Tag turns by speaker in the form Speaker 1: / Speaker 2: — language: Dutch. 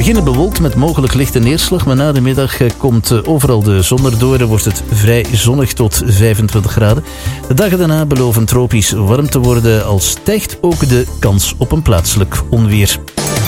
Speaker 1: beginnen bewolkt met mogelijk lichte neerslag, maar na de middag komt overal de zon erdoor en wordt het vrij zonnig tot 25 graden. De dagen daarna beloven tropisch warm te worden, al stijgt ook de kans op een plaatselijk onweer.